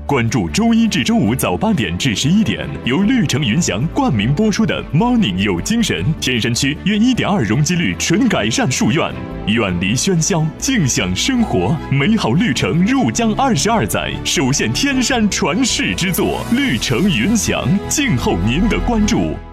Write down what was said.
关注周一至周五早8点至11点，由绿城云翔冠名播出的 Morning 有精神。天山区约1.2容积率纯改善树院，远离喧嚣，静享生活。美好绿城入江22载，首现天山传世之作，绿城云翔，静候您的关注。